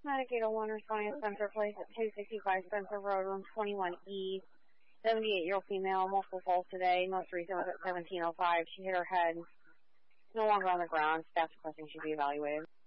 Medicaid 01 responding to Spencer Place at 265 Spencer Road, room 21E. 78-year-old female, multiple falls today. Most recent was at 1705. She hit her head. No longer on the ground. Staff requesting she be evaluated.